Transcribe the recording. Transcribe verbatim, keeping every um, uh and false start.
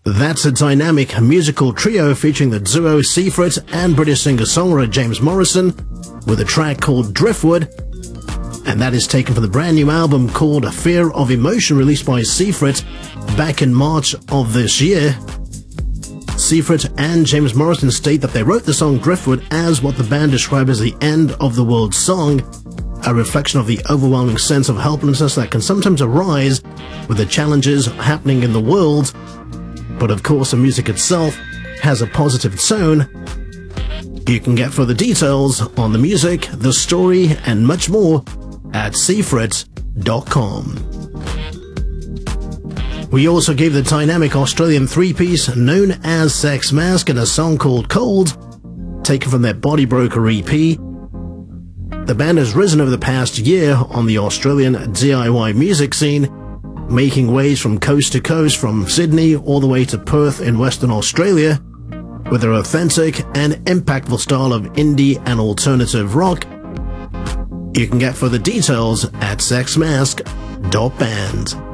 That's a dynamic musical trio featuring the duo Seafret and British singer-songwriter James Morrison with a track called Driftwood, and that is taken from the brand new album called Fear of Emotion, released by Seafret back in March of this year. Seafret and James Morrison state that they wrote the song Driftwood as what the band described as the end of the world song, a reflection of the overwhelming sense of helplessness that can sometimes arise with the challenges happening in the world. But of course, the music itself has a positive tone. You can get further details on the music, the story, and much more at seafret dot com. We also gave the dynamic Australian three-piece known as Sex Mask and a song called Cold, taken from their Body Broker E P. The band has risen over the past year on the Australian D I Y music scene, making waves from coast to coast, from Sydney all the way to Perth in Western Australia, with their authentic and impactful style of indie and alternative rock. You can get further details at sex mask dot band.